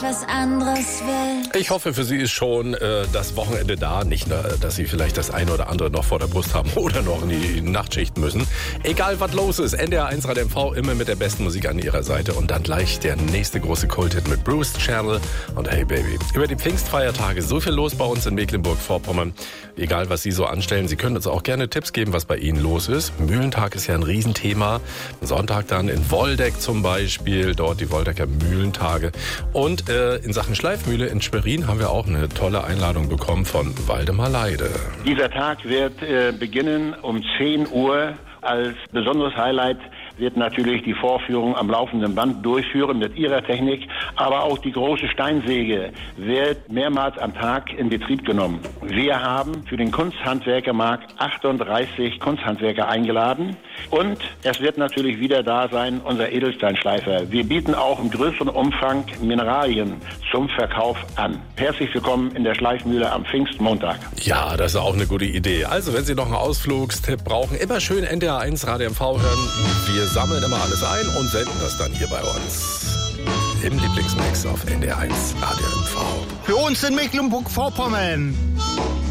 ich was anderes will. Ich hoffe, für Sie ist schon das Wochenende da. Nicht nur, dass Sie vielleicht das eine oder andere noch vor der Brust haben oder noch in die Nachtschicht müssen. Egal, was los ist, NDR 1 Rad MV immer mit der besten Musik an Ihrer Seite. Und dann gleich der nächste große Kulthit mit Bruce Channel und Hey Baby. Über die Pfingstfeiertage so viel los bei uns in Mecklenburg-Vorpommern. Egal, was Sie so anstellen, Sie können uns auch gerne Tipps geben, was bei Ihnen los ist. Mühlentag ist ja ein Riesenthema. Sonntag dann in Woldeck zum Beispiel, dort die Woldecker Mühlentage. Und in Sachen Schleifmühle in Schwerin haben wir auch eine tolle Einladung bekommen von Waldemar Leide. Dieser Tag wird beginnen um 10 Uhr. Als besonderes Highlight wird natürlich die Vorführung am laufenden Band durchführen mit ihrer Technik, aber auch die große Steinsäge wird mehrmals am Tag in Betrieb genommen. Wir haben für den Kunsthandwerkermarkt 38 Kunsthandwerker eingeladen und es wird natürlich wieder da sein unser Edelsteinschleifer. Wir bieten auch im größeren Umfang Mineralien zum Verkauf an. Herzlich willkommen in der Schleifmühle am Pfingstmontag. Ja, das ist auch eine gute Idee. Also, wenn Sie noch einen Ausflugstipp brauchen, immer schön NDR 1 Radio MV hören. Wir sammeln immer alles ein und senden das dann hier bei uns. Im Lieblingsmix auf NDR 1 Radio MV. Für uns in Mecklenburg-Vorpommern.